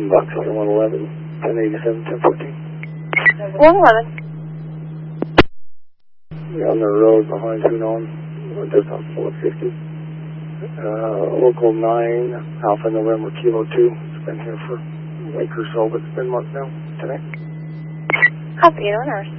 Bucks, 111, 1087, 1014. 111. We're on the road behind Hunan, we're just on 450. Local 9, Alpha November Kilo 2. It's been here for a week or so, but it's been months now. Tonight. Copy, 8 on Earth.